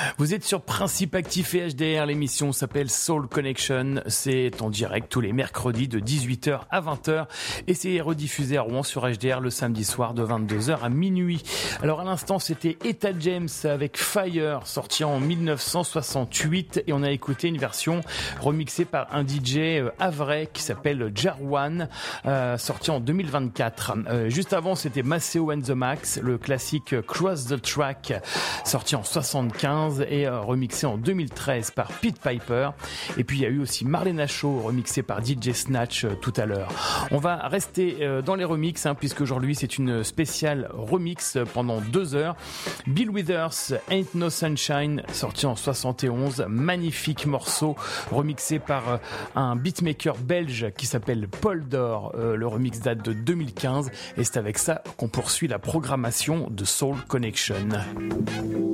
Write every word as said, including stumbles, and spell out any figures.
Vous êtes sur Principe Actif et H D R, l'émission s'appelle Soul Connection, c'est en direct tous les mercredis de dix-huit heures à vingt heures et c'est rediffusé à Rouen sur H D R le samedi soir de vingt-deux heures à minuit. Alors à l'instant c'était Etta James avec Fire, sorti en dix-neuf cent soixante-huit et on a écouté une version remixée par un D J havrais qui s'appelle Jarwan, euh, sorti en deux mille vingt-quatre. Euh, juste avant c'était Maceo and the Max, le classique Cross the Track, sorti en soixante-quinze et euh, remixé en deux mille treize par Pete Piper. Et puis il y a eu aussi Marlena Shaw remixé par D J Snatch euh, tout à l'heure. On va rester euh, dans les remixes hein, puisque aujourd'hui c'est une spéciale remix pendant deux heures. Bill Withers, Ain't No Sunshine, sorti en soixante et onze, magnifique morceau remixé par euh, un beatmaker belge qui s'appelle Paul Dor. Euh, le remix date de deux mille quinze et c'est avec ça qu'on poursuit la programmation de Soul Connection.